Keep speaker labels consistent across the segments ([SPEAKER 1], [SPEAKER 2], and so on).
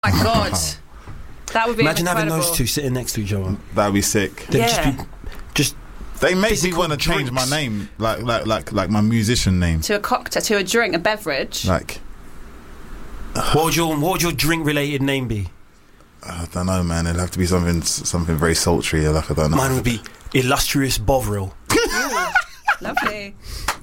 [SPEAKER 1] My God. That would be
[SPEAKER 2] Imagine having
[SPEAKER 1] incredible.
[SPEAKER 2] those two sitting next to each other.
[SPEAKER 3] That'd be sick.
[SPEAKER 2] They'd
[SPEAKER 1] Yeah.
[SPEAKER 2] just
[SPEAKER 3] They make me
[SPEAKER 2] Physical
[SPEAKER 3] want to change
[SPEAKER 2] drinks.
[SPEAKER 3] my name, like my musician name.
[SPEAKER 1] To a cocktail, to a drink, a beverage.
[SPEAKER 3] Like,
[SPEAKER 2] what would your drink related name be?
[SPEAKER 3] I don't know, man. It'd have to be something very sultry. Like, I don't know.
[SPEAKER 2] Mine would be Illustrious Bovril.
[SPEAKER 1] Lovely.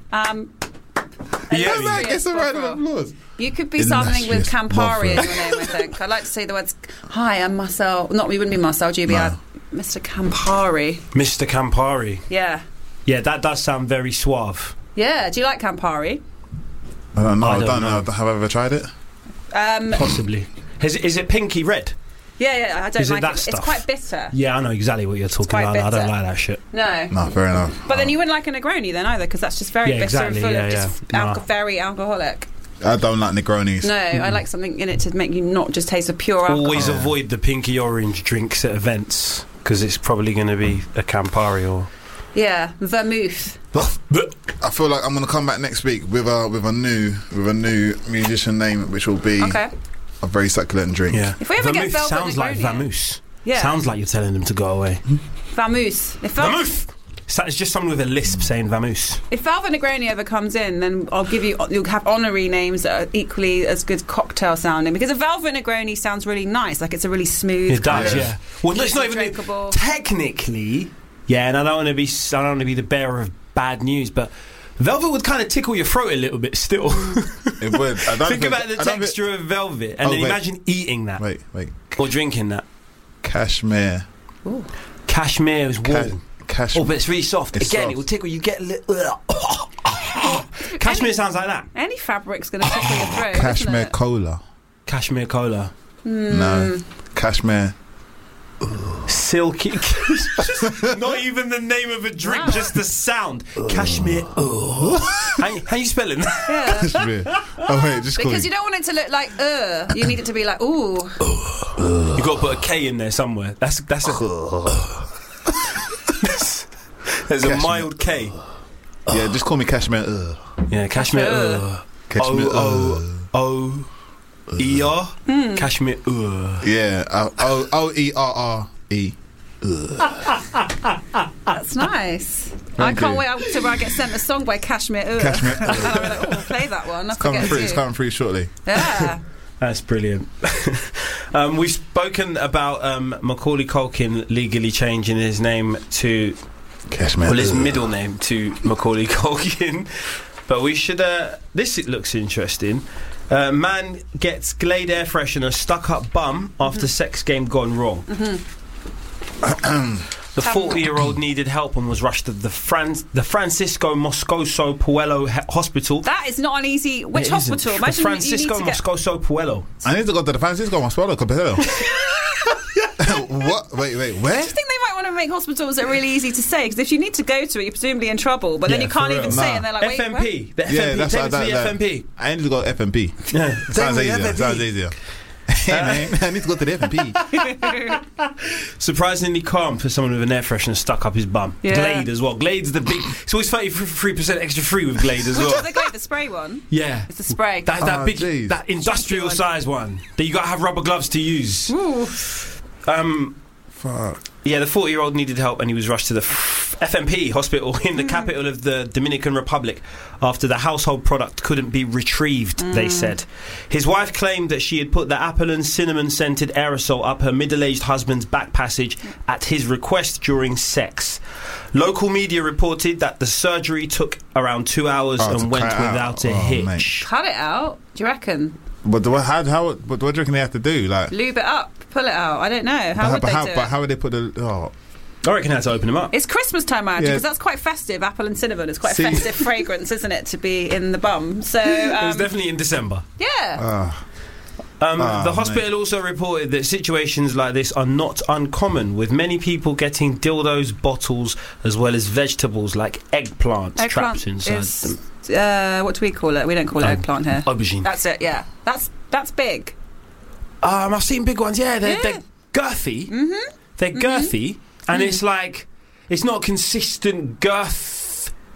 [SPEAKER 2] Yeah,
[SPEAKER 3] It's a round of applause.
[SPEAKER 1] You could be something with
[SPEAKER 3] Illustrious
[SPEAKER 1] Campari in
[SPEAKER 3] Bovril.
[SPEAKER 1] your name, I think. I'd like to say the words, hi, I'm Marcel. Not, we wouldn't be Marcel, GBR.
[SPEAKER 3] No.
[SPEAKER 1] Mr. Campari.
[SPEAKER 2] Mr. Campari.
[SPEAKER 1] Yeah.
[SPEAKER 2] Yeah, that does sound very suave.
[SPEAKER 1] Yeah, do you like Campari?
[SPEAKER 3] I don't know.
[SPEAKER 2] I don't know.
[SPEAKER 3] Have I ever tried it?
[SPEAKER 2] Possibly. Is it pinky red?
[SPEAKER 1] Yeah, I don't
[SPEAKER 2] Is it
[SPEAKER 1] like
[SPEAKER 2] that
[SPEAKER 1] it. It's
[SPEAKER 2] stuff?
[SPEAKER 1] quite bitter.
[SPEAKER 2] Yeah, I know exactly what you're talking
[SPEAKER 1] quite
[SPEAKER 2] about. I don't
[SPEAKER 1] bitter.
[SPEAKER 2] like that shit.
[SPEAKER 1] No.
[SPEAKER 3] No, fair enough.
[SPEAKER 1] But then you wouldn't like a Negroni then either, because that's just very
[SPEAKER 2] Yeah,
[SPEAKER 1] bitter
[SPEAKER 2] exactly,
[SPEAKER 1] and full
[SPEAKER 2] yeah,
[SPEAKER 1] of just
[SPEAKER 2] yeah. Nah.
[SPEAKER 1] very alcoholic.
[SPEAKER 3] I don't like Negronis.
[SPEAKER 1] No, I like something in it to make you not just taste of pure alcohol.
[SPEAKER 2] Always avoid the pinky orange drinks at events because it's probably going to be a Campari or...
[SPEAKER 1] Yeah, vermouth.
[SPEAKER 3] I feel like I'm going to come back next week with a new musician name, which will be
[SPEAKER 1] Okay.
[SPEAKER 3] a very succulent drink.
[SPEAKER 2] Yeah.
[SPEAKER 1] If we ever get
[SPEAKER 2] Vermouth
[SPEAKER 1] Velvet
[SPEAKER 2] sounds like
[SPEAKER 1] Negroni-
[SPEAKER 2] vamoose.
[SPEAKER 1] Yeah.
[SPEAKER 2] Sounds like you're telling them to go away.
[SPEAKER 1] Vamoose.
[SPEAKER 2] Vamoose! It's just someone with a lisp saying vamoose.
[SPEAKER 1] If Velvet Negroni ever comes in, then you'll have honorary names that are equally as good cocktail sounding, because a Velvet Negroni sounds really nice, like it's a really smooth.
[SPEAKER 2] It does,
[SPEAKER 3] Yeah.
[SPEAKER 2] yeah. Well, no, it's not even
[SPEAKER 1] drinkable.
[SPEAKER 2] technically. Yeah, and I don't want to be the bearer of bad news, but velvet would kind of tickle your throat a little bit still.
[SPEAKER 3] It would. I don't
[SPEAKER 2] Think about the texture of velvet, and then
[SPEAKER 3] wait.
[SPEAKER 2] imagine eating that
[SPEAKER 3] Wait.
[SPEAKER 2] or drinking that.
[SPEAKER 3] Cashmere.
[SPEAKER 1] Ooh.
[SPEAKER 2] Cashmere is warm.
[SPEAKER 3] Cashmere.
[SPEAKER 2] Oh, but it's really soft.
[SPEAKER 3] It's
[SPEAKER 2] Again,
[SPEAKER 3] soft.
[SPEAKER 2] it will tickle. You get a little. Cashmere sounds like that.
[SPEAKER 1] Any fabric's going to tickle your throat.
[SPEAKER 3] Cashmere
[SPEAKER 1] isn't it?
[SPEAKER 3] cola.
[SPEAKER 2] Cashmere cola.
[SPEAKER 3] No. Cashmere.
[SPEAKER 2] Silky. Not even the name of a drink,
[SPEAKER 1] Wow.
[SPEAKER 2] just the sound. Cashmere. How you spelling that?
[SPEAKER 1] Yeah.
[SPEAKER 3] Cashmere. Oh wait, just call
[SPEAKER 1] Because you
[SPEAKER 3] it.
[SPEAKER 1] don't want it to look like you need it to be like ooh.
[SPEAKER 2] You got to put a K in there somewhere. That's a. There's a
[SPEAKER 3] Cashmere.
[SPEAKER 2] mild K.
[SPEAKER 3] Yeah, just call me Cashmere.
[SPEAKER 2] Yeah, Cashmere.
[SPEAKER 3] Cashmere.
[SPEAKER 2] O-O-E-R. Cashmere.
[SPEAKER 3] Yeah. O-E-R-R-E.
[SPEAKER 1] That's nice.
[SPEAKER 3] Thank
[SPEAKER 1] I can't
[SPEAKER 3] you.
[SPEAKER 1] wait until I get sent a song by Cashmere.
[SPEAKER 3] Cashmere.
[SPEAKER 1] And I'm like, oh, play that one. I
[SPEAKER 3] Coming
[SPEAKER 1] forget
[SPEAKER 3] through.
[SPEAKER 1] to.
[SPEAKER 3] It's coming through shortly.
[SPEAKER 1] Yeah.
[SPEAKER 2] That's brilliant. We've spoken about Macaulay Culkin legally changing his name to,
[SPEAKER 3] Cashmere.
[SPEAKER 2] well, his middle name to Macaulay Culkin. But we should. This looks interesting. Man gets Glade air freshener stuck up bum after sex game gone wrong. The 40-year-old needed help and was rushed to the Francisco Moscoso Puello Hospital.
[SPEAKER 1] That is not an easy. Which
[SPEAKER 2] It
[SPEAKER 1] hospital?
[SPEAKER 2] isn't.
[SPEAKER 1] Imagine
[SPEAKER 2] the Francisco
[SPEAKER 1] you need to get.
[SPEAKER 2] Moscoso Puello.
[SPEAKER 3] I need to go to the Francisco Moscoso Capello. What? Wait, where?
[SPEAKER 1] I think they might want to make hospitals that are really easy to say, because if you need to go to it, you're presumably in trouble. But then
[SPEAKER 2] Yeah,
[SPEAKER 1] you can't
[SPEAKER 2] for
[SPEAKER 1] even
[SPEAKER 2] real.
[SPEAKER 1] say it,
[SPEAKER 3] Nah.
[SPEAKER 1] and they're like, wait, what?
[SPEAKER 2] FMP. The FMP.
[SPEAKER 3] Yeah, that's
[SPEAKER 2] Take
[SPEAKER 3] what
[SPEAKER 2] it to the
[SPEAKER 3] that-
[SPEAKER 2] FMP.
[SPEAKER 3] I need to go to FMP.
[SPEAKER 2] Yeah.
[SPEAKER 3] Sounds
[SPEAKER 2] Take it to
[SPEAKER 3] easier.
[SPEAKER 2] the
[SPEAKER 3] Sounds
[SPEAKER 2] FMP.
[SPEAKER 3] easier. Hey man, I need to go to the FMP.
[SPEAKER 2] Surprisingly calm for someone with an air freshener stuck up his bum.
[SPEAKER 1] Yeah.
[SPEAKER 2] Glade as well. Glade's the big. It's always 33% extra free with Glade as
[SPEAKER 1] Which
[SPEAKER 2] well.
[SPEAKER 1] is the great, the spray one?
[SPEAKER 2] Yeah.
[SPEAKER 1] It's the spray.
[SPEAKER 2] That
[SPEAKER 3] Oh,
[SPEAKER 2] big,
[SPEAKER 3] jeez.
[SPEAKER 2] that industrial size one that you got to have rubber gloves to use.
[SPEAKER 1] Ooh.
[SPEAKER 3] Fuck.
[SPEAKER 2] Yeah, the 40-year-old needed help and he was rushed to the FMP hospital in the capital of the Dominican Republic after the household product couldn't be retrieved, they said. His wife claimed that she had put the apple and cinnamon-scented aerosol up her middle-aged husband's back passage at his request during sex. Local media reported that the surgery took around 2 hours
[SPEAKER 3] Oh, to
[SPEAKER 2] and went
[SPEAKER 3] cut it out.
[SPEAKER 2] without a
[SPEAKER 3] Oh,
[SPEAKER 2] hitch.
[SPEAKER 3] mate.
[SPEAKER 1] Cut it out. Do you reckon?
[SPEAKER 3] But what do you reckon they have to do? Like,
[SPEAKER 1] Lube it up. Pull it out. I don't know. How would they do
[SPEAKER 3] but
[SPEAKER 1] it?
[SPEAKER 3] how would they put the? Oh,
[SPEAKER 2] I reckon I had to open him up.
[SPEAKER 1] It's Christmas time, actually,
[SPEAKER 3] Yeah.
[SPEAKER 1] because that's quite festive. Apple and cinnamon is quite
[SPEAKER 3] See?
[SPEAKER 1] a festive fragrance, isn't it, to be in the bum? So,
[SPEAKER 2] It was definitely in December.
[SPEAKER 1] yeah.
[SPEAKER 2] The hospital also reported that situations like this are not uncommon, with many people getting dildos, bottles, as well as vegetables like eggplants trapped inside them.
[SPEAKER 1] What do we call it? We don't call it eggplant here.
[SPEAKER 2] Aubergine.
[SPEAKER 1] That's it, yeah. That's big.
[SPEAKER 2] I've seen big ones, yeah. They're girthy. Mm-hmm. They're girthy, and it's like, it's not consistent girth.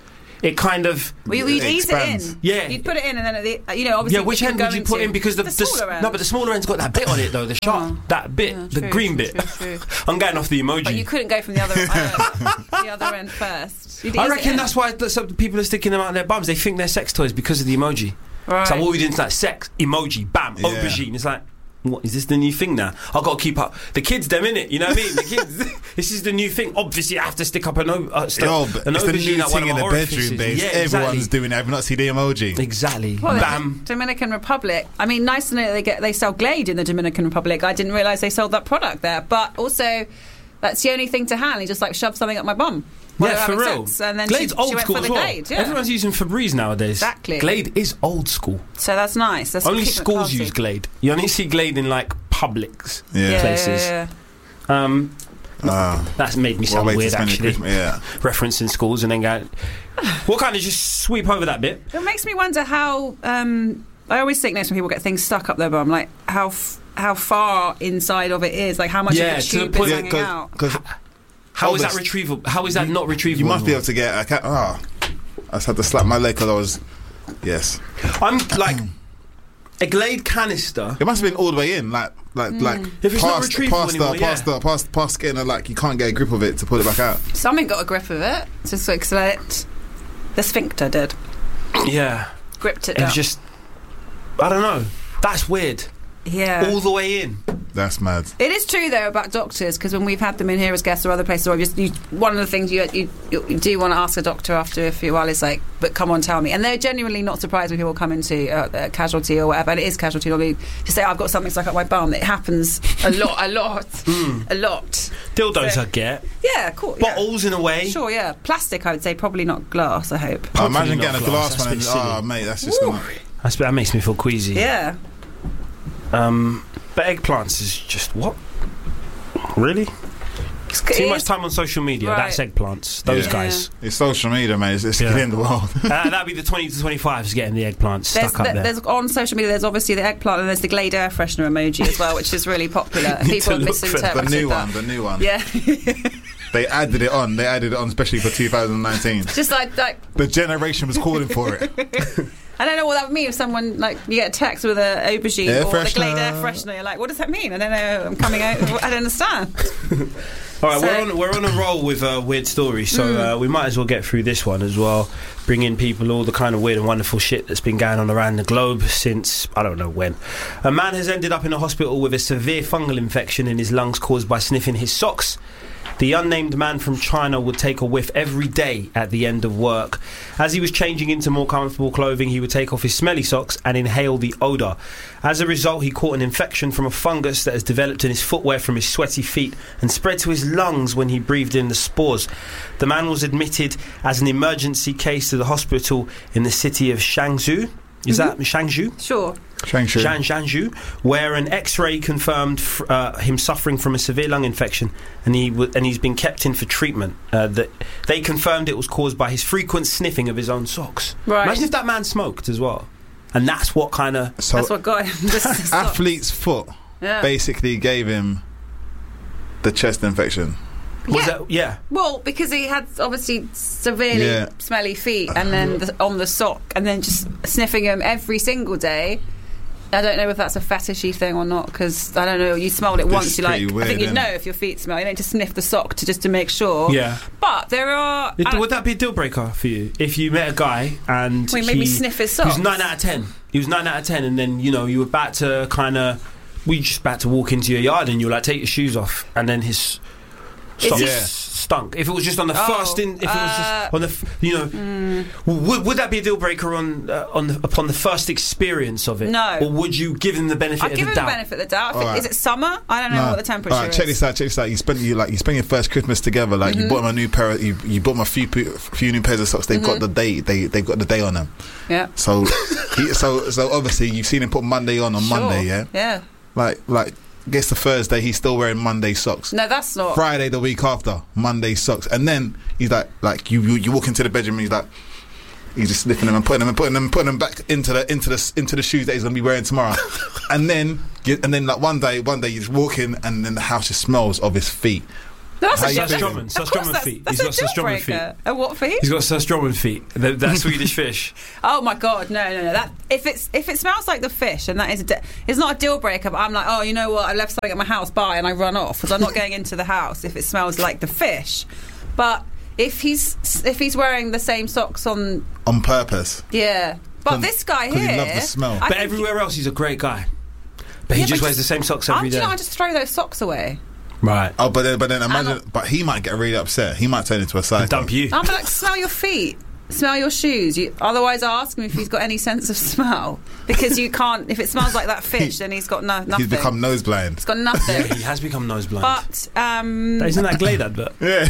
[SPEAKER 2] it kind of...
[SPEAKER 1] Well, you'd ease it in.
[SPEAKER 3] expands.
[SPEAKER 2] Yeah.
[SPEAKER 1] You'd put it in and then at the, obviously...
[SPEAKER 2] Yeah, which end would you put in? Because
[SPEAKER 1] the smaller end.
[SPEAKER 2] no, but the smaller end's got that bit on it though, the sharp, that bit, the
[SPEAKER 1] true,
[SPEAKER 2] green
[SPEAKER 1] true,
[SPEAKER 2] bit.
[SPEAKER 1] true.
[SPEAKER 2] I'm getting off the emoji.
[SPEAKER 1] But you couldn't go from the other end first. You'd
[SPEAKER 2] I
[SPEAKER 1] ease it
[SPEAKER 2] reckon
[SPEAKER 1] in.
[SPEAKER 2] that's why some people are sticking them out their bums. They think they're sex toys because of the emoji.
[SPEAKER 1] Right.
[SPEAKER 2] It's like, what we doing? Like sex, emoji, bam,
[SPEAKER 3] Yeah.
[SPEAKER 2] aubergine. It's like, what is this the new thing now? I've got to keep up. The kids, them in it. You know what I mean? The kids. This is the new thing. Obviously, I have to stick up an
[SPEAKER 3] But
[SPEAKER 2] aubergine
[SPEAKER 3] it's the new
[SPEAKER 2] at one
[SPEAKER 3] thing
[SPEAKER 2] of
[SPEAKER 3] in
[SPEAKER 2] my
[SPEAKER 3] the
[SPEAKER 2] orifices.
[SPEAKER 3] bedroom, babes.
[SPEAKER 2] Yeah,
[SPEAKER 3] Everyone's
[SPEAKER 2] exactly.
[SPEAKER 3] doing it. Have you not seen the emoji?
[SPEAKER 2] Exactly.
[SPEAKER 1] Well,
[SPEAKER 2] Bam.
[SPEAKER 1] the Dominican Republic. I mean, nice to know they sell Glade in the Dominican Republic. I didn't realise they sold that product there. But also, that's the only thing to hand. He just like shoved something up my bum.
[SPEAKER 2] Yeah, for real.
[SPEAKER 1] Sex. And then
[SPEAKER 2] Glade's
[SPEAKER 1] she
[SPEAKER 2] old
[SPEAKER 1] went
[SPEAKER 2] school
[SPEAKER 1] for the
[SPEAKER 2] as well.
[SPEAKER 1] Glade. Yeah.
[SPEAKER 2] Everyone's using Febreze nowadays.
[SPEAKER 1] Exactly.
[SPEAKER 2] Glade is old school.
[SPEAKER 1] So that's nice. That's
[SPEAKER 2] Only
[SPEAKER 1] keeping it
[SPEAKER 2] schools
[SPEAKER 1] classy.
[SPEAKER 2] use Glade. You only see Glade in like Publix
[SPEAKER 3] Yeah.
[SPEAKER 2] places.
[SPEAKER 1] Yeah.
[SPEAKER 2] That's made me sound
[SPEAKER 3] Well, wait to
[SPEAKER 2] weird
[SPEAKER 3] spend your
[SPEAKER 2] actually.
[SPEAKER 3] Christmas- Yeah.
[SPEAKER 2] Referencing schools and then going. What kind of just sweep over that bit?
[SPEAKER 1] It makes me wonder how. I always think next when people get things stuck up their bum, like how far inside of it is, like how much
[SPEAKER 2] Yeah,
[SPEAKER 1] of
[SPEAKER 2] to
[SPEAKER 1] the
[SPEAKER 2] the
[SPEAKER 1] tube is
[SPEAKER 2] point-
[SPEAKER 1] hanging out.
[SPEAKER 3] Because
[SPEAKER 2] How is that
[SPEAKER 3] Obvious.
[SPEAKER 2] retrievable? How is that not retrievable?
[SPEAKER 3] you must be able to get. I just had to slap my leg because I was. Yes.
[SPEAKER 2] I'm like a Glade canister.
[SPEAKER 3] It must have been all the way in, like
[SPEAKER 2] If it's not
[SPEAKER 3] past,
[SPEAKER 2] retrievable
[SPEAKER 3] past,
[SPEAKER 2] anymore,
[SPEAKER 3] past getting a, like you can't get a grip of it to pull it back out.
[SPEAKER 1] Something got a grip of it. Just like the sphincter did.
[SPEAKER 2] Yeah,
[SPEAKER 1] Gripped it
[SPEAKER 2] it
[SPEAKER 1] down.
[SPEAKER 2] was just. I don't know. That's weird.
[SPEAKER 1] Yeah.
[SPEAKER 2] All the way in.
[SPEAKER 3] That's mad.
[SPEAKER 1] It is true though about doctors, because when we've had them in here as guests or other places, or one of the things you do want to ask a doctor after a few while is like, but come on, tell me. And they're genuinely not surprised when people come into casualty or whatever, and it is casualty normally to say, I've got something stuck up my bum. It happens a lot.
[SPEAKER 2] Dildos
[SPEAKER 1] So-
[SPEAKER 2] I get.
[SPEAKER 1] Yeah, cool. Yeah.
[SPEAKER 2] Bottles in a way.
[SPEAKER 1] Sure, yeah. Plastic, I would say, probably not glass. I hope.
[SPEAKER 3] I imagine
[SPEAKER 2] not
[SPEAKER 3] getting a
[SPEAKER 2] glass,
[SPEAKER 3] glass
[SPEAKER 2] that's
[SPEAKER 3] one
[SPEAKER 2] a
[SPEAKER 3] and
[SPEAKER 2] bit silly.
[SPEAKER 3] mate, that's just gonna.
[SPEAKER 2] That makes me feel queasy.
[SPEAKER 1] Yeah.
[SPEAKER 2] But eggplants is just what? Really? Too much time on social media.
[SPEAKER 1] Right.
[SPEAKER 2] That's eggplants. Those
[SPEAKER 3] Yeah.
[SPEAKER 2] guys.
[SPEAKER 3] It's social media, mate. It's
[SPEAKER 2] Yeah.
[SPEAKER 3] killing the world.
[SPEAKER 2] That'd be the 20 to 25s getting the eggplants stuck up there.
[SPEAKER 1] There's on social media. There's obviously the eggplant, and there's the Glade air freshener emoji as well, which is really popular.
[SPEAKER 2] Need
[SPEAKER 1] People
[SPEAKER 2] to
[SPEAKER 1] have
[SPEAKER 2] look for the
[SPEAKER 1] misinterpreted
[SPEAKER 3] The new one.
[SPEAKER 1] Yeah,
[SPEAKER 3] They added it on. Especially for 2019.
[SPEAKER 1] just like
[SPEAKER 3] The generation was calling for it.
[SPEAKER 1] I don't know what that would mean if someone like you get a text with an aubergine
[SPEAKER 3] Air
[SPEAKER 1] or the Glade
[SPEAKER 3] freshener.
[SPEAKER 1] air freshener. You're like, what does that mean? I don't know. I'm coming out. I don't understand.
[SPEAKER 2] All right,
[SPEAKER 1] So-
[SPEAKER 2] we're on a roll with weird stories, so we might as well get through this one as well. Bring in people all the kind of weird and wonderful shit that's been going on around the globe since I don't know when. A man has ended up in a hospital with a severe fungal infection in his lungs caused by sniffing his socks. The unnamed man from China would take a whiff every day at the end of work. As he was changing into more comfortable clothing, he would take off his smelly socks and inhale the odour. As a result, he caught an infection from a fungus that has developed in his footwear from his sweaty feet and spread to his lungs when he breathed in the spores. The man was admitted as an emergency case to the hospital in the city of Shangzhou. Is that Shangzhou?
[SPEAKER 1] Sure.
[SPEAKER 2] Shangzhou, where an X-ray confirmed him suffering from a severe lung infection, and he's been kept in for treatment. That they confirmed it was caused by his frequent sniffing of his own socks.
[SPEAKER 1] Right.
[SPEAKER 2] Imagine if that man smoked as well, and that's what kind of
[SPEAKER 3] So
[SPEAKER 1] That's what got him. This is not-
[SPEAKER 3] athlete's foot
[SPEAKER 1] Yeah.
[SPEAKER 3] basically gave him the chest infection.
[SPEAKER 2] was
[SPEAKER 1] Yeah.
[SPEAKER 2] that. Yeah,
[SPEAKER 1] Well, because he had obviously severely
[SPEAKER 3] Yeah.
[SPEAKER 1] smelly feet, and then on the sock, and then just sniffing them every single day. I don't know if that's a fetishy thing or not, because I don't know. You smelled it
[SPEAKER 3] This
[SPEAKER 1] once,
[SPEAKER 3] is
[SPEAKER 1] you like.
[SPEAKER 3] pretty weird,
[SPEAKER 1] I think you'd
[SPEAKER 3] isn't
[SPEAKER 1] know
[SPEAKER 3] it?
[SPEAKER 1] if your feet smell. You don't to sniff the sock to make sure.
[SPEAKER 2] yeah.
[SPEAKER 1] But there are.
[SPEAKER 2] Would that be a deal breaker for you if you met a guy and
[SPEAKER 1] Well, he made me sniff his socks.
[SPEAKER 2] He was 9 out of 10. He was 9 out of 10, and then you were about to we just about to walk into your yard, and you were like, take your shoes off, and then his socks
[SPEAKER 3] he- Yeah.
[SPEAKER 2] stunk. If it was just on the first, if it was just on the, would that be a deal breaker upon the first experience of it?
[SPEAKER 1] No.
[SPEAKER 2] Or would you give him the benefit
[SPEAKER 1] I'd
[SPEAKER 2] of
[SPEAKER 1] give
[SPEAKER 2] the
[SPEAKER 1] him
[SPEAKER 2] doubt?
[SPEAKER 1] the benefit of the doubt.
[SPEAKER 3] All right.
[SPEAKER 1] Is it summer? I don't know what the temperature
[SPEAKER 3] All right,
[SPEAKER 1] is.
[SPEAKER 3] check this out. You spend your first Christmas together. Like you bought him a new pair. You bought him a few new pairs of socks. They've got the day. They've got the day on them.
[SPEAKER 1] Yeah.
[SPEAKER 3] So so obviously you've seen him put Monday on
[SPEAKER 1] Sure.
[SPEAKER 3] Monday. Yeah.
[SPEAKER 1] Yeah.
[SPEAKER 3] Like gets to Thursday, he's still wearing Monday socks.
[SPEAKER 1] No, that's not.
[SPEAKER 3] Friday the week after, Monday socks, and then he's like you walk into the bedroom, and he's just sniffing them and putting them back into the shoes that he's gonna be wearing tomorrow, and then like one day you just walk in, and then the house just smells of his feet.
[SPEAKER 1] That's
[SPEAKER 3] How
[SPEAKER 1] a
[SPEAKER 3] you
[SPEAKER 1] deal-
[SPEAKER 3] feel?
[SPEAKER 2] Strumman. So
[SPEAKER 1] Of course,
[SPEAKER 2] Strumman feet.
[SPEAKER 1] That's
[SPEAKER 2] He's
[SPEAKER 1] a
[SPEAKER 2] got
[SPEAKER 1] deal
[SPEAKER 2] Strumman feet.
[SPEAKER 1] breaker. A what feet?
[SPEAKER 2] He's got Strumman feet. That Swedish fish.
[SPEAKER 1] Oh my god, no. That if it smells like the fish, and that is it's not a deal breaker. But I'm like, oh, you know what? I left something at my house. Bye, and I run off because I'm not going into the house if it smells like the fish. But if he's wearing the same socks on
[SPEAKER 3] purpose.
[SPEAKER 1] yeah. But this guy here,
[SPEAKER 3] he loves the smell.
[SPEAKER 1] I
[SPEAKER 2] But
[SPEAKER 1] think
[SPEAKER 2] everywhere else, he's a great guy. But he
[SPEAKER 1] Yeah,
[SPEAKER 2] just
[SPEAKER 1] but
[SPEAKER 2] wears the same socks every
[SPEAKER 1] do you
[SPEAKER 2] day.
[SPEAKER 1] know, I just throw those socks away.
[SPEAKER 2] Right.
[SPEAKER 3] Oh, but then imagine. But he might get really upset. He might turn into a psycho.
[SPEAKER 2] Dump you.
[SPEAKER 1] I'm like, smell your feet. Smell your shoes. Otherwise, ask him if he's got any sense of smell. Because you can't. If it smells like that fish, then he's got nothing.
[SPEAKER 3] He's become nose blind.
[SPEAKER 1] He's got nothing.
[SPEAKER 2] Yeah, he has become nose blind.
[SPEAKER 1] But
[SPEAKER 2] Isn't that Glade advert?
[SPEAKER 3] Yeah,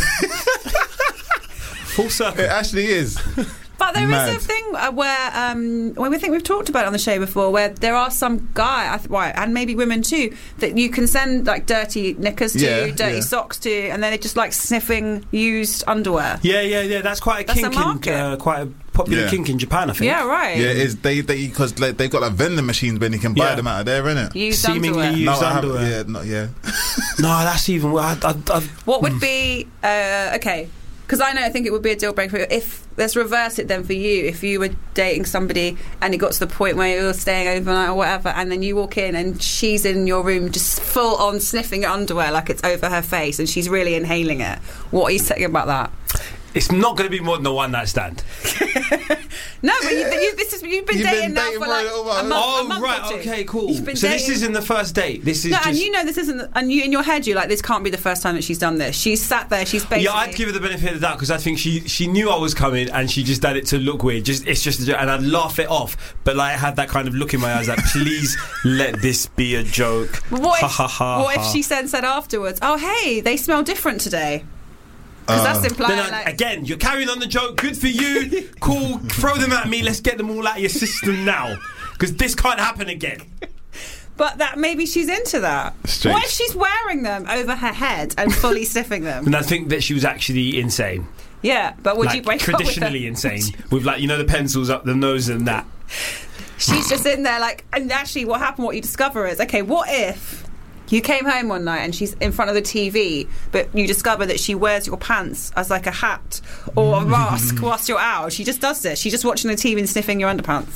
[SPEAKER 2] Full circle.
[SPEAKER 3] it actually is.
[SPEAKER 1] But there
[SPEAKER 3] Mad.
[SPEAKER 1] is a thing where we think we've talked about it on the show before, where there are some and maybe women too, that you can send like dirty knickers to,
[SPEAKER 3] Yeah,
[SPEAKER 1] dirty
[SPEAKER 3] yeah.
[SPEAKER 1] socks to, and then they're just like sniffing used underwear.
[SPEAKER 2] Yeah. That's quite a
[SPEAKER 1] That's a
[SPEAKER 2] kink in,
[SPEAKER 1] market.
[SPEAKER 2] quite a popular
[SPEAKER 3] Yeah.
[SPEAKER 2] kink in Japan, I think.
[SPEAKER 1] Yeah, right.
[SPEAKER 3] Yeah, it is because they've got like vending machines where you can buy
[SPEAKER 2] Yeah.
[SPEAKER 3] them out of there, innit?
[SPEAKER 1] Used
[SPEAKER 2] Seemingly
[SPEAKER 1] underwear.
[SPEAKER 2] used
[SPEAKER 3] No, I haven't.
[SPEAKER 2] underwear.
[SPEAKER 3] Yeah, not yeah.
[SPEAKER 2] No, that's even.
[SPEAKER 1] What would be okay? Because I think it would be a deal breaker for you. If let's reverse it then for you. If you were dating somebody and it got to the point where you were staying overnight or whatever, and then you walk in and she's in your room just full on sniffing your underwear like it's over her face, and she's really inhaling it. What are you saying about that?
[SPEAKER 2] It's not going to be more than a one night stand.
[SPEAKER 1] No, but you've been dating now for like
[SPEAKER 3] for a
[SPEAKER 1] a month.
[SPEAKER 2] Oh,
[SPEAKER 1] a month
[SPEAKER 2] right,
[SPEAKER 1] or two.
[SPEAKER 2] okay, cool.
[SPEAKER 1] You've been
[SPEAKER 2] So this
[SPEAKER 1] dating-
[SPEAKER 2] isn't the first date. This is
[SPEAKER 1] No,
[SPEAKER 2] just.
[SPEAKER 1] and you know this isn't. And you in your head, you're like, this can't be the first time that she's done this. She's sat there. She's basically.
[SPEAKER 2] Yeah, I'd give her the benefit of the doubt because I think she knew I was coming and she just did it to look weird. It's just a joke, and I'd laugh it off. But like, I had that kind of look in my eyes, like, please let this be a joke.
[SPEAKER 1] But what
[SPEAKER 2] Ha,
[SPEAKER 1] if,
[SPEAKER 2] ha, ha,
[SPEAKER 1] what
[SPEAKER 2] ha.
[SPEAKER 1] if she said afterwards, "Oh, hey, they smell different today"? Because that's implying
[SPEAKER 2] Then
[SPEAKER 1] like.
[SPEAKER 2] again, you're carrying on the joke. Good for you. Cool. Throw them at me. Let's get them all out of your system now. Because this can't happen again.
[SPEAKER 1] But that maybe she's into that.
[SPEAKER 3] Strange.
[SPEAKER 1] What if she's wearing them over her head and fully sniffing them?
[SPEAKER 2] And I think that she was actually insane.
[SPEAKER 1] Yeah, but would
[SPEAKER 2] Like,
[SPEAKER 1] you break up with her?
[SPEAKER 2] traditionally insane. With like, the pencils up the nose and that.
[SPEAKER 1] She's just in there like, and actually what happened, what you discover is, okay, what if you came home one night and she's in front of the TV, but you discover that she wears your pants as like a hat or a mask whilst you're out? She just does this. She's just watching the TV and sniffing your underpants.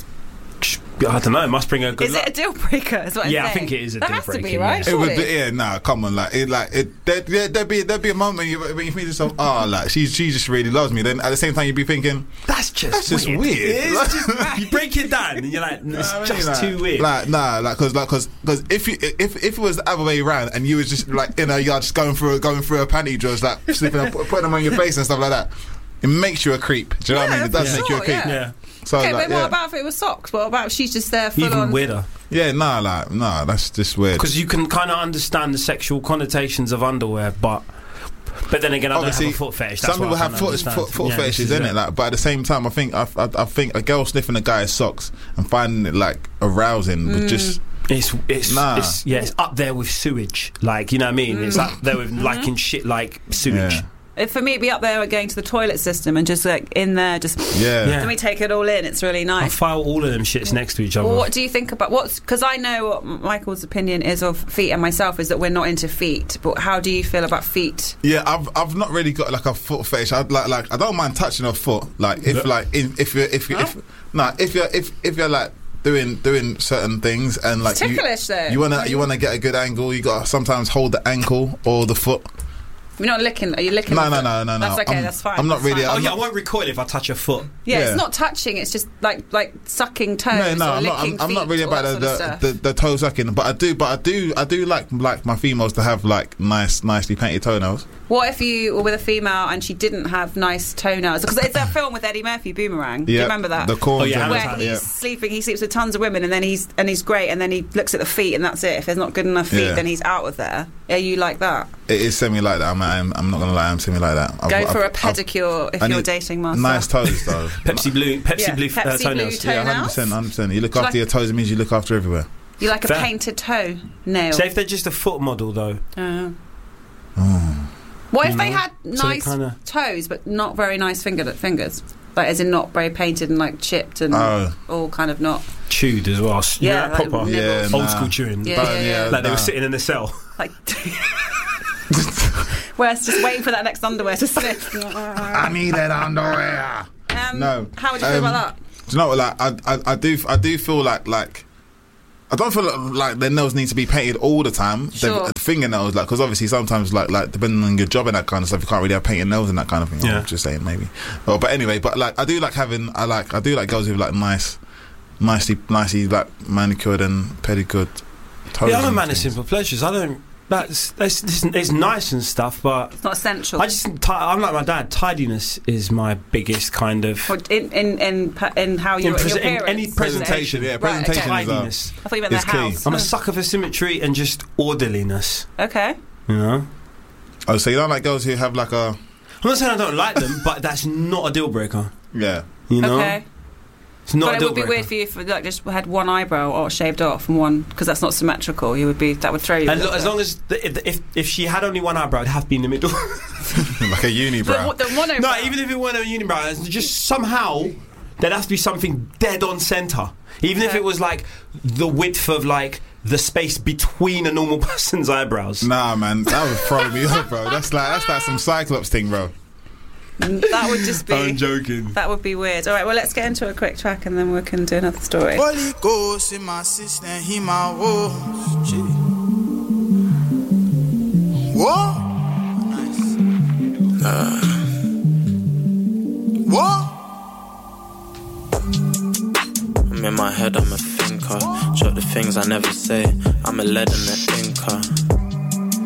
[SPEAKER 2] I don't know. It must bring her good
[SPEAKER 1] Is
[SPEAKER 2] luck.
[SPEAKER 1] it a deal breaker? Is what I'm
[SPEAKER 2] Yeah, I
[SPEAKER 1] saying.
[SPEAKER 2] think it is a
[SPEAKER 1] There
[SPEAKER 2] deal
[SPEAKER 1] has to be,
[SPEAKER 2] breaker,
[SPEAKER 1] right?
[SPEAKER 2] yeah.
[SPEAKER 3] It would be,
[SPEAKER 1] Surely.
[SPEAKER 3] yeah, nah, come on, there'd be a moment when you think to yourself, like she just really loves me. Then at the same time, you'd be thinking,
[SPEAKER 2] That's just
[SPEAKER 3] That's just weird.
[SPEAKER 2] It is just, you break it down and you're like, it's
[SPEAKER 3] I mean,
[SPEAKER 2] just
[SPEAKER 3] like,
[SPEAKER 2] too weird.
[SPEAKER 3] because if it was the other way around and you was just like in a yard just going through a panty drawers, like slipping and putting them on your face and stuff like that, it makes you a creep. Do you know what I mean? It does
[SPEAKER 1] for
[SPEAKER 3] make you a
[SPEAKER 1] sure,
[SPEAKER 3] creep.
[SPEAKER 1] yeah.
[SPEAKER 2] yeah.
[SPEAKER 3] So
[SPEAKER 1] Okay,
[SPEAKER 3] like,
[SPEAKER 1] but what about if it was socks? What about if she's just there full
[SPEAKER 2] Even
[SPEAKER 1] on?
[SPEAKER 2] weirder.
[SPEAKER 3] that's just weird.
[SPEAKER 2] Because you can kind of understand the sexual connotations of underwear, but then again, I don't have a foot fetish. That's
[SPEAKER 3] Some people
[SPEAKER 2] what I
[SPEAKER 3] have
[SPEAKER 2] can't
[SPEAKER 3] foot
[SPEAKER 2] understand. Yeah,
[SPEAKER 3] fetishes,
[SPEAKER 2] this is
[SPEAKER 3] innit? Like, but at the same time, I think a girl sniffing a guy's socks and finding it like arousing would just.
[SPEAKER 2] It's
[SPEAKER 3] Nah.
[SPEAKER 2] it's up there with sewage. Like, you know what I mean? It's up there with liking shit like sewage.
[SPEAKER 3] Yeah.
[SPEAKER 1] For me, it'd be up there going to the toilet system and just like in there, just
[SPEAKER 3] Yeah.
[SPEAKER 2] Yeah.
[SPEAKER 1] let me take it all in. It's really
[SPEAKER 2] I
[SPEAKER 1] nice.
[SPEAKER 2] file all of them shits next to each other.
[SPEAKER 1] Well, what do you think about because I know what Michael's opinion is of feet and myself is that we're not into feet. But how do you feel about feet?
[SPEAKER 3] Yeah, I've not really got like a foot fetish. I like I don't mind touching a foot. Like if you're like doing certain things and like
[SPEAKER 1] It's ticklish though.
[SPEAKER 3] you wanna get a good angle. You got to sometimes hold the ankle or the foot.
[SPEAKER 1] You're not licking. Are you licking?
[SPEAKER 3] No.
[SPEAKER 1] the foot? That's okay. That's fine.
[SPEAKER 3] I'm not
[SPEAKER 1] that's
[SPEAKER 3] really.
[SPEAKER 1] fine.
[SPEAKER 2] Oh yeah, I won't recoil if I touch a foot.
[SPEAKER 1] Yeah,
[SPEAKER 3] Yeah.
[SPEAKER 1] it's not touching. It's just like sucking toes.
[SPEAKER 3] No,
[SPEAKER 1] or
[SPEAKER 3] I'm
[SPEAKER 1] licking
[SPEAKER 3] not. I'm not
[SPEAKER 1] feet,
[SPEAKER 3] really
[SPEAKER 1] all
[SPEAKER 3] about
[SPEAKER 1] that sort of stuff.
[SPEAKER 3] the toe sucking, but I do like my females to have like nicely painted toenails.
[SPEAKER 1] What if you were with a female and she didn't have nice toenails? Because it's that film with Eddie Murphy, Boomerang. Do you remember that?
[SPEAKER 3] The corns.
[SPEAKER 2] Oh, yeah,
[SPEAKER 3] and
[SPEAKER 1] Where
[SPEAKER 2] Hammer
[SPEAKER 1] he's
[SPEAKER 2] time,
[SPEAKER 1] sleeping, he sleeps with tons of women, and then he's great, and then he looks at the feet, and that's it. If there's not good enough feet,
[SPEAKER 3] Yeah.
[SPEAKER 1] then he's out of there. Are you like that?
[SPEAKER 3] It is semi like that. I'm not gonna lie. I'm semi like that.
[SPEAKER 1] Go for a pedicure if
[SPEAKER 3] I
[SPEAKER 1] you're
[SPEAKER 3] need
[SPEAKER 1] dating Marcel.
[SPEAKER 3] Nice toes though.
[SPEAKER 2] Pepsi blue
[SPEAKER 1] Yeah, Pepsi blue
[SPEAKER 2] toenails.
[SPEAKER 1] toe-
[SPEAKER 3] Yeah,
[SPEAKER 1] Toenails?
[SPEAKER 3] 100%. You look
[SPEAKER 1] Do you
[SPEAKER 3] after your toes, it means you look after everywhere.
[SPEAKER 1] You like a
[SPEAKER 2] Fair.
[SPEAKER 1] painted toe nail.
[SPEAKER 2] So if they're just a foot model though,
[SPEAKER 1] What if they
[SPEAKER 2] No.
[SPEAKER 1] had
[SPEAKER 2] So they
[SPEAKER 1] nice
[SPEAKER 2] kinda-
[SPEAKER 1] toes but not very nice fingers? Like as in not very painted and like chipped and
[SPEAKER 3] Oh.
[SPEAKER 1] all kind of not
[SPEAKER 2] chewed as well.
[SPEAKER 1] Yeah, like
[SPEAKER 2] proper
[SPEAKER 1] nibbles.
[SPEAKER 3] Yeah,
[SPEAKER 2] old
[SPEAKER 3] nah.
[SPEAKER 2] school chewing.
[SPEAKER 1] Yeah,
[SPEAKER 3] But,
[SPEAKER 1] yeah.
[SPEAKER 2] Like they were
[SPEAKER 3] nah.
[SPEAKER 2] sitting in a cell.
[SPEAKER 1] like. Where's just waiting for that next underwear to slip.
[SPEAKER 3] I need that underwear. No.
[SPEAKER 1] How would you feel about that?
[SPEAKER 3] Do you know what? Like, I do feel like I don't feel like their nails need to be painted all the time.
[SPEAKER 1] Sure.
[SPEAKER 3] The fingernails, like, because obviously sometimes, like depending on your job and that kind of stuff, you can't really have painted nails and that kind of thing.
[SPEAKER 2] Yeah.
[SPEAKER 3] I'm just saying, maybe. But anyway, but like, I do like girls with like nicely like manicured and pedicured toes.
[SPEAKER 2] Yeah, I'm a
[SPEAKER 3] and
[SPEAKER 2] man of
[SPEAKER 3] things.
[SPEAKER 2] simple pleasures. I don't. It's nice and stuff, but
[SPEAKER 1] It's not essential.
[SPEAKER 2] I'm like my dad. Tidiness is my biggest kind of.
[SPEAKER 1] Or in how you're in your appearance.
[SPEAKER 2] Any presentation.
[SPEAKER 3] Yeah,
[SPEAKER 1] Right,
[SPEAKER 3] presentation
[SPEAKER 1] okay.
[SPEAKER 3] is
[SPEAKER 2] Tidiness.
[SPEAKER 1] I thought you meant
[SPEAKER 3] It's
[SPEAKER 1] the
[SPEAKER 3] key.
[SPEAKER 1] house.
[SPEAKER 2] I'm a sucker for symmetry and just orderliness.
[SPEAKER 1] Okay.
[SPEAKER 2] You know.
[SPEAKER 3] Oh, so you don't like girls who have like a
[SPEAKER 2] I'm not saying I don't like them, but that's not a deal breaker.
[SPEAKER 3] yeah.
[SPEAKER 2] You know.
[SPEAKER 1] Okay.
[SPEAKER 2] It's not
[SPEAKER 1] But
[SPEAKER 2] a
[SPEAKER 1] it
[SPEAKER 2] deal
[SPEAKER 1] would be
[SPEAKER 2] breaker.
[SPEAKER 1] weird for you if like just had one eyebrow or shaved off and one, because that's not symmetrical. That would throw you.
[SPEAKER 2] And as long as if she had only one eyebrow, it'd have to be in the middle.
[SPEAKER 3] Like a unibrow.
[SPEAKER 1] the monobrow.
[SPEAKER 2] No, even if it weren't a unibrow, it's just somehow there'd have to be something dead on centre. Even if
[SPEAKER 1] Okay.
[SPEAKER 2] it was like the width of like the space between a normal person's eyebrows.
[SPEAKER 3] Nah, man, that would throw me off, bro. That's like some Cyclops thing, bro.
[SPEAKER 1] That would just be.
[SPEAKER 2] I'm joking.
[SPEAKER 1] That would be weird. All right, well, let's get into a quick track and then we can do another story.
[SPEAKER 4] Holy Ghost in my system, he my wolf. Whoa, nice. Whoa. I'm in my head, I'm a thinker. Drop the things I never say. I'm a lead in the ink.